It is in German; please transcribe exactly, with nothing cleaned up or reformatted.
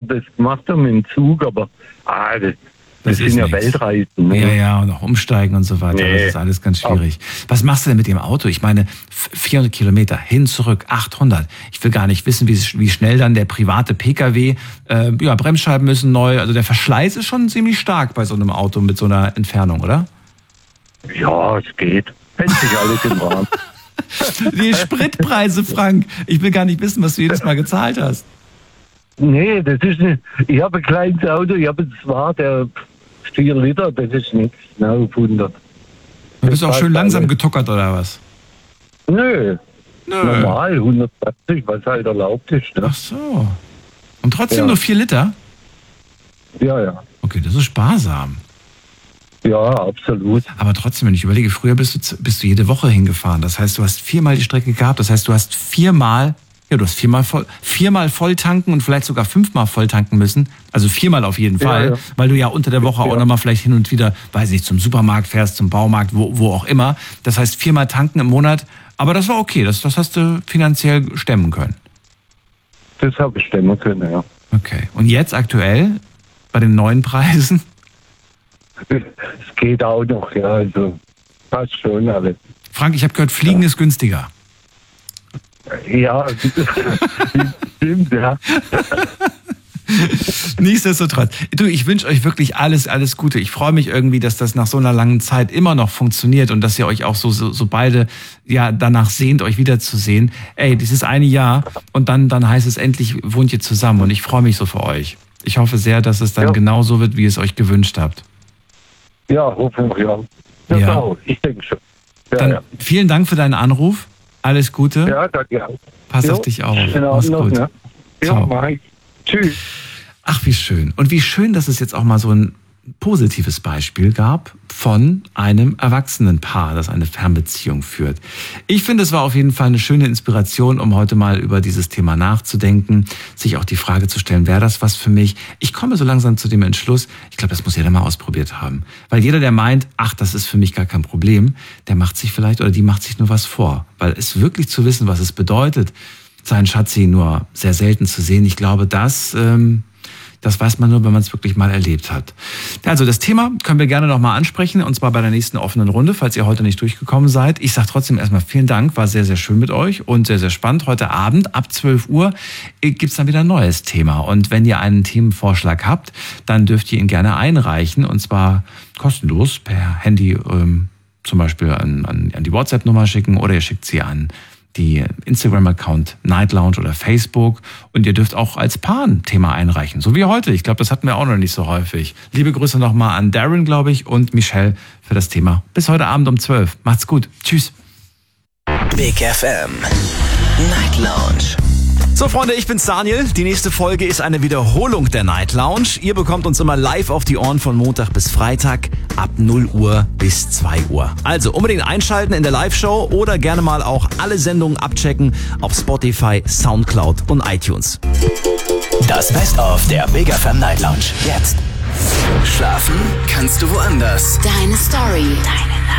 das gemacht haben im Zug, aber ah, das, das, Das sind ist ja nix. Weltreisen. Ne? Ja, ja, und auch umsteigen und so weiter. Nee. Das ist alles ganz schwierig. Was machst du denn mit dem Auto? Ich meine, vierhundert Kilometer hin, zurück, achthundert. Ich will gar nicht wissen, wie, wie schnell dann der private Pkw, äh, ja, Bremsscheiben müssen neu. Also der Verschleiß ist schon ziemlich stark bei so einem Auto mit so einer Entfernung, oder? Ja, es geht. Hält sich alles im Rahmen. Die Spritpreise, Frank. Ich will gar nicht wissen, was du jedes Mal gezahlt hast. Nee, das ist nicht. Ich habe ein kleines Auto, ich habe zwar der vier Liter, das ist nichts, ne, auf hundert. Du bist auch Das schön passt langsam alles. getuckert, oder was? Nö, Nö. normal, hundertzwanzig, was halt erlaubt ist. Ne? Ach so. Und trotzdem Ja. nur vier Liter? Ja, ja. Okay, das ist sparsam. Ja, absolut. Aber trotzdem, wenn ich überlege, früher bist du, z- bist du jede Woche hingefahren. Das heißt, du hast viermal die Strecke gehabt. Das heißt, du hast viermal, ja, du hast viermal voll, viermal voll tanken und vielleicht sogar fünfmal voll tanken müssen. Also viermal auf jeden Ja, Fall, ja. weil du ja unter der Woche auch Ja. nochmal vielleicht hin und wieder, weiß nicht, zum Supermarkt fährst, zum Baumarkt, wo, wo auch immer. Das heißt, viermal tanken im Monat. Aber das war okay. Das, das hast du finanziell stemmen können. Das habe ich stemmen können, ja. Okay. Und jetzt aktuell, bei den neuen Preisen? Es geht auch noch, ja, also passt schon alles. Frank, ich habe gehört, Fliegen ist günstiger. Ja, stimmt, ja. Nichtsdestotrotz. Du, ich wünsche euch wirklich alles, alles Gute. Ich freue mich irgendwie, dass das nach so einer langen Zeit immer noch funktioniert und dass ihr euch auch so, so, so beide ja danach sehnt, euch wiederzusehen. Ey, dieses eine Jahr und dann, dann heißt es endlich, wohnt ihr zusammen und ich freue mich so für euch. Ich hoffe sehr, dass es dann Ja. genau so wird, wie ihr es euch gewünscht habt. Ja, hoffentlich, ja. Das Ja. auch, ich denke schon. Ja, Dann ja. vielen Dank für deinen Anruf. Alles Gute. Ja, danke auch. Pass Jo, auf dich auf. schönen Mach's Abend noch, gut. ne? Ja, Ciao. mach ich. Tschüss. Ach, wie schön. Und wie schön, dass es jetzt auch mal so ein positives Beispiel gab von einem erwachsenen Paar, das eine Fernbeziehung führt. Ich finde, es war auf jeden Fall eine schöne Inspiration, um heute mal über dieses Thema nachzudenken, sich auch die Frage zu stellen, wäre das was für mich? Ich komme so langsam zu dem Entschluss, ich glaube, das muss jeder mal ausprobiert haben. Weil jeder, der meint, ach, das ist für mich gar kein Problem, der macht sich vielleicht oder die macht sich nur was vor. Weil es wirklich zu wissen, was es bedeutet, seinen Schatzi nur sehr selten zu sehen, ich glaube, das... Ähm, Das weiß man nur, wenn man es wirklich mal erlebt hat. Also das Thema können wir gerne nochmal ansprechen, und zwar bei der nächsten offenen Runde, falls ihr heute nicht durchgekommen seid. Ich sage trotzdem erstmal vielen Dank, war sehr, sehr schön mit euch und sehr, sehr spannend. Heute Abend ab zwölf Uhr gibt's dann wieder ein neues Thema. Und wenn ihr einen Themenvorschlag habt, dann dürft ihr ihn gerne einreichen, und zwar kostenlos per Handy, ähm, zum Beispiel an, an, an die WhatsApp-Nummer schicken, oder ihr schickt sie an die Instagram-Account Night Lounge oder Facebook, und ihr dürft auch als Paar ein Thema einreichen, so wie heute. Ich glaube, das hatten wir auch noch nicht so häufig. Liebe Grüße nochmal an Darren, glaube ich, und Michelle für das Thema. Bis heute Abend um zwölf. Macht's gut. Tschüss. Big F M Night Lounge. So, Freunde, ich bin's Daniel. Die nächste Folge ist eine Wiederholung der Night Lounge. Ihr bekommt uns immer live auf die Ohren von Montag bis Freitag ab null Uhr bis zwei Uhr. Also unbedingt einschalten in der Live-Show oder gerne mal auch alle Sendungen abchecken auf Spotify, Soundcloud und iTunes. Das Best-of der Big F M Night Lounge. Jetzt. Schlafen kannst du woanders. Deine Story. Deine